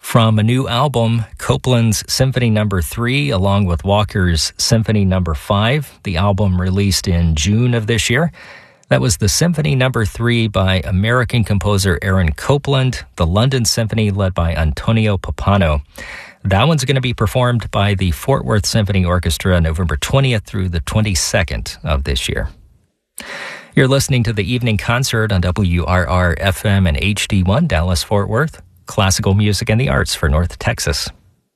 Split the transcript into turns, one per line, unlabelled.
From a new album, Copland's Symphony No. 3, along with Walker's Symphony No. 5, the album released in June of this year. That was the Symphony No. 3 by American composer Aaron Copland, the London Symphony led by Antonio Pappano. That one's going to be performed by the Fort Worth Symphony Orchestra November 20th through the 22nd of this year. You're listening to the Evening Concert on WRR-FM and HD1 Dallas-Fort Worth. Classical music and the arts for North Texas.